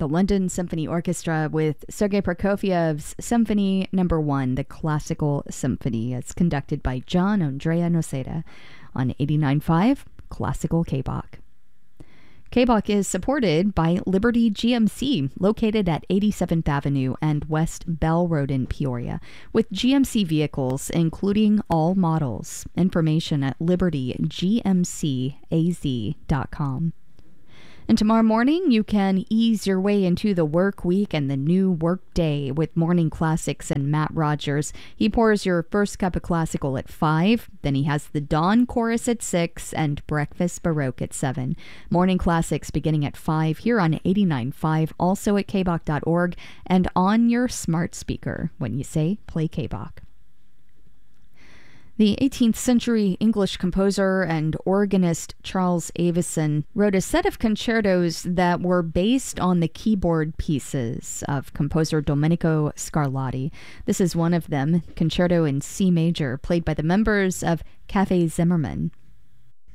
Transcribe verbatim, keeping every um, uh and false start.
the London Symphony Orchestra with Sergei Prokofiev's Symphony Number One, the Classical Symphony. It's conducted by John Andrea Noceda on eighty-nine point five Classical K-Bach. K-Bach is supported by Liberty G M C, located at eighty-seventh Avenue and West Bell Road in Peoria, with G M C vehicles, including all models. Information at liberty g m c a z dot com. And tomorrow morning, you can ease your way into the work week and the new work day with Morning Classics and Matt Rogers. He pours your first cup of classical at five, then he has the Dawn Chorus at six and Breakfast Baroque at seven. Morning Classics beginning at five here on eighty-nine point five, also at k bach dot org and on your smart speaker when you say play K-Bach. The eighteenth century English composer and organist Charles Avison wrote a set of concertos that were based on the keyboard pieces of composer Domenico Scarlatti. This is one of them, Concerto in C major, played by the members of Café Zimmermann.